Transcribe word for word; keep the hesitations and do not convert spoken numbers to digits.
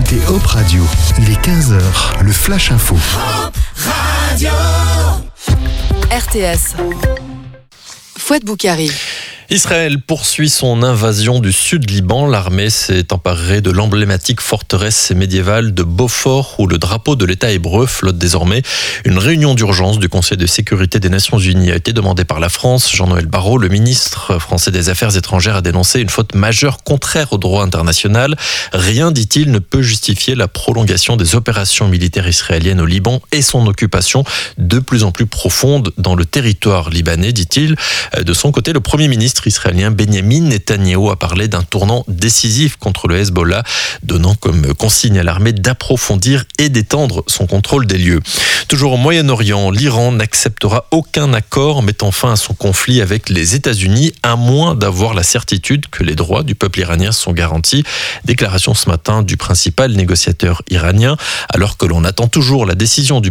écoutez Hop Radio. Il est quinze heures, le Flash Info. Hop Radio. R T S. Fouad Boukari. Israël poursuit son invasion du sud Liban. L'armée s'est emparée de l'emblématique forteresse médiévale de Beaufort où le drapeau de l'État hébreu flotte désormais. Une réunion d'urgence du Conseil de sécurité des Nations Unies a été demandée par la France. Jean-Noël Barrot, le ministre français des Affaires étrangères, a dénoncé une faute majeure contraire au droit international. Rien, dit-il, ne peut justifier la prolongation des opérations militaires israéliennes au Liban et son occupation de plus en plus profonde dans le territoire libanais, dit-il. De son côté, le Premier ministre israélien Benyamin Netanyahou a parlé d'un tournant décisif contre le Hezbollah, donnant comme consigne à l'armée d'approfondir et d'étendre son contrôle des lieux. Toujours au Moyen-Orient, l'Iran n'acceptera aucun accord mettant fin à son conflit avec les États-Unis, à moins d'avoir la certitude que les droits du peuple iranien sont garantis. Déclaration ce matin du principal négociateur iranien, alors que l'on attend toujours la décision du